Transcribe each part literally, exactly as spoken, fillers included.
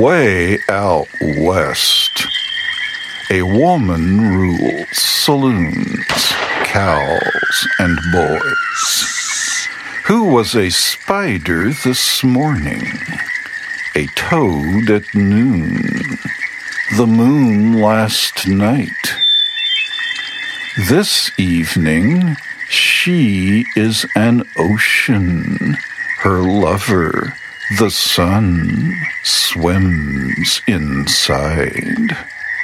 Way out west, a woman rules saloons, cows, and boys. Who was a spider this morning? A toad at noon, the moon last night. This evening, she is an ocean. Her lover, the sun, swims inside.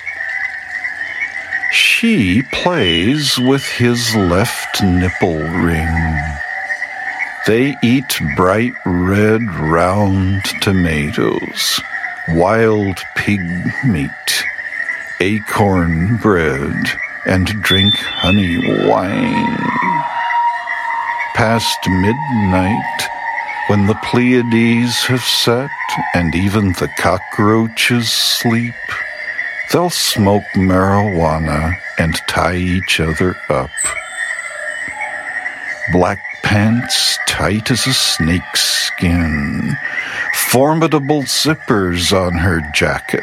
She plays with his left nipple ring. They eat bright red round tomatoes, wild pig meat, acorn bread, and drink honey wine. Past midnight, when the Pleiades have set and even the cockroaches sleep, they'll smoke marijuana and tie each other up. Black pants tight as a snake's skin, formidable zippers on her jacket.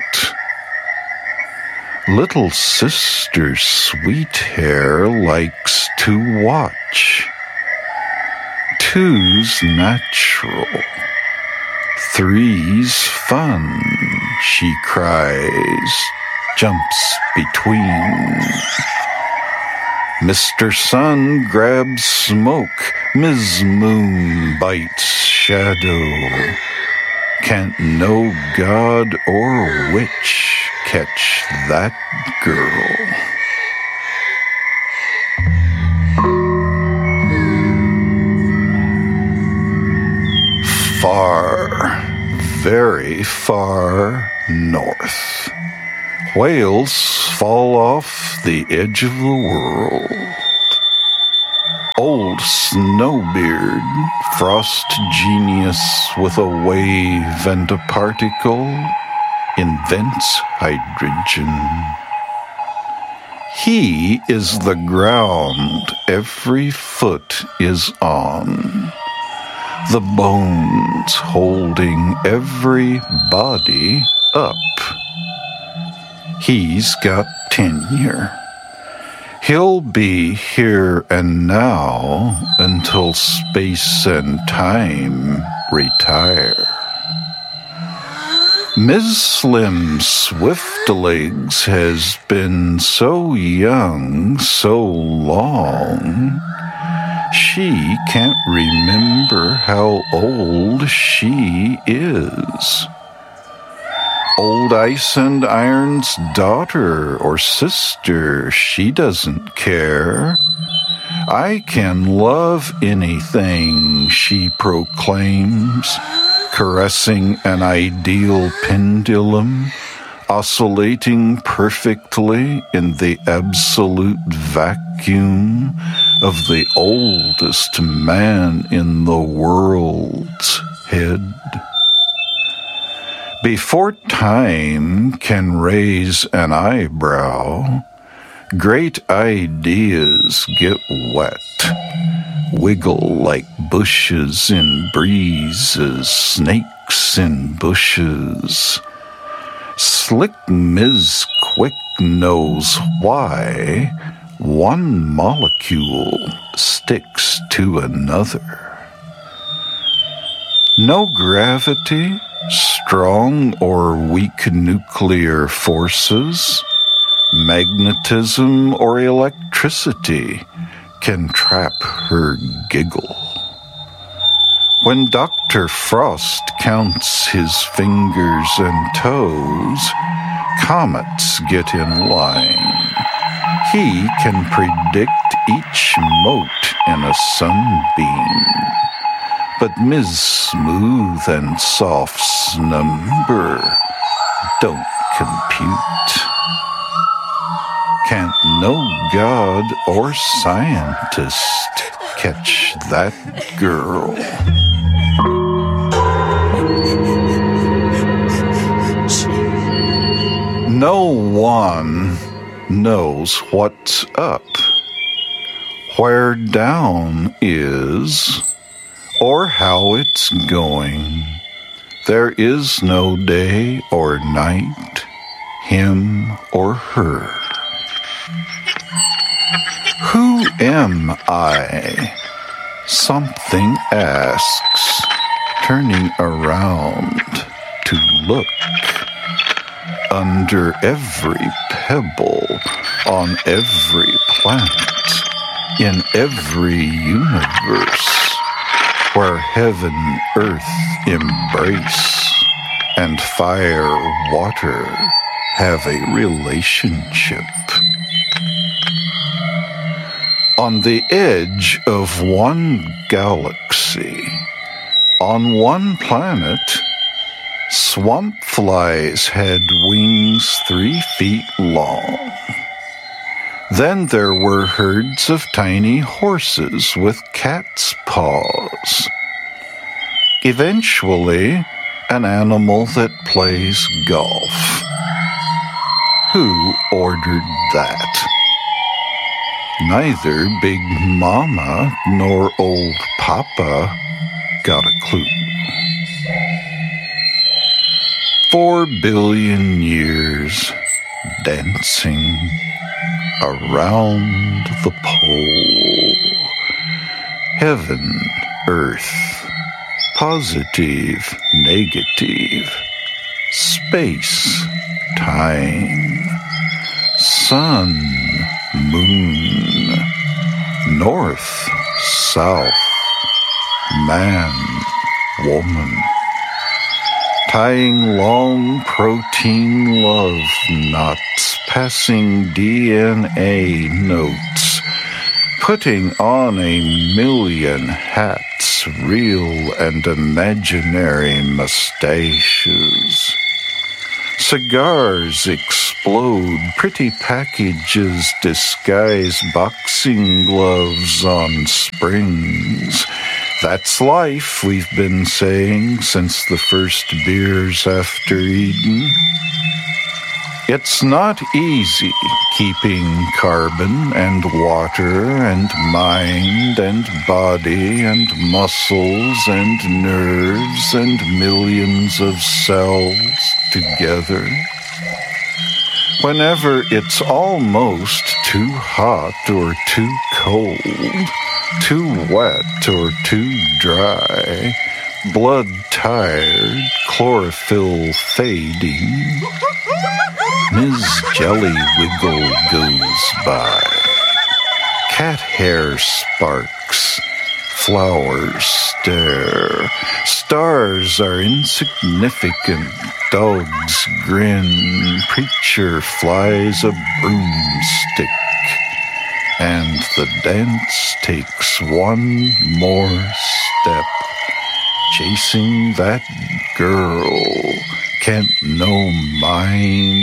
Little sister's sweet hair likes to watch. Two's natural, three's fun, she cries, jumps between. Mister Sun grabs smoke, Miz Moon bites shadow. Can't no god or witch catch that girl. Far, very far north, whales fall off the edge of the world. Old Snowbeard, frost genius with a wave and a particle, invents hydrogen. He is the ground every foot is on, the bones holding every body up. He's got tenure. He'll be here and now until space and time retire. Miz Slim Swiftlegs has been so young so long, she can't remember how old she is. Old Ice and Iron's daughter or sister, she doesn't care. I can love anything, she proclaims, caressing an ideal pendulum, oscillating perfectly in the absolute vacuum of the oldest man in the world's head. Before time can raise an eyebrow, great ideas get wet, wiggle like bushes in breezes, snakes in bushes. Slick Miz Quick knows why one molecule sticks to another. No gravity, strong or weak nuclear forces, magnetism or electricity can trap her giggle. When Doctor Frost counts his fingers and toes, comets get in line. He can predict each mote in a sunbeam. But Miz Smooth and Soft's number don't compute. Can't no god or scientist catch that girl. No one knows what's up, where down is, or how it's going. There is no day or night, him or her. Who am I? Something asks, turning around to look. Under every pebble, on every planet, in every universe, where heaven, earth embrace, and fire, water have a relationship. On the edge of one galaxy, on one planet, swamp flies had wings three feet long. Then there were herds of tiny horses with cat's paws. Eventually, an animal that plays golf. Who ordered that? Neither Big Mama nor Old Papa got a clue. Four billion years dancing around the pole. Heaven, earth, positive, negative, space, time, sun, moon, north, south, man, woman, tying long protein love knots, passing D N A notes, putting on a million hats, real and imaginary mustaches. Cigars explode, pretty packages disguise boxing gloves on springs. That's life, we've been saying since the first beers after Eden. It's not easy keeping carbon and water and mind and body and muscles and nerves and millions of cells together. Whenever it's almost too hot or too cold, too wet or too dry, blood tired, chlorophyll fading, Miz Jelly Wiggle goes by. Cat hair sparks, flowers stare, stars are insignificant, dogs grin, preacher flies a broomstick, and the dance takes one more step, chasing that girl, can't no mind